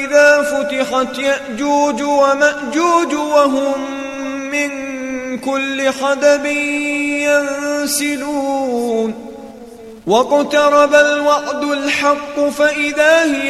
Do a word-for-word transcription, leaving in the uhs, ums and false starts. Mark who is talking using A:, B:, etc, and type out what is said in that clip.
A: إذا فتحت يأجوج ومأجوج وهم من كل حدب ينسلون واقترب الوعد الحق فإذا هي